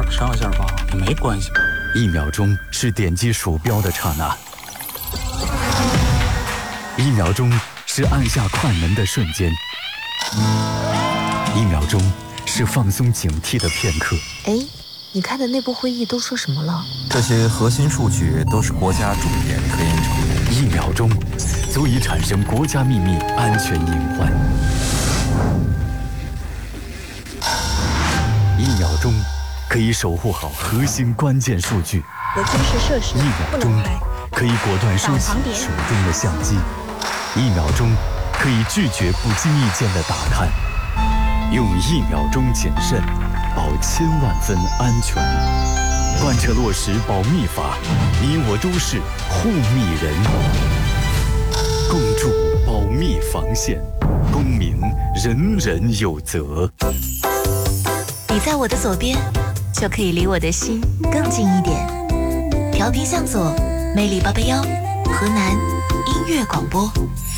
上下吧也没关系吧。 1秒钟是点击鼠标的刹那，1秒钟是按下快门的瞬间，1秒钟是放松警惕的片刻。 哎，你开的内部会议都说什么了？ 这些核心数据都是国家重点科研成果。 1秒钟足以产生国家秘密安全隐患。1秒钟可以守护好核心关键数据。 核军事设施 1秒钟可以果断收起手中的相机。1秒钟可以拒绝不经意间的打探。用1秒钟谨慎，保1000万分安全。贯彻落实保密法，你我都是护密人。共筑保密防线，公民人人有责。 你在我的左边，就可以离我的心更近一点。调频向左，魅力881，河南音乐广播。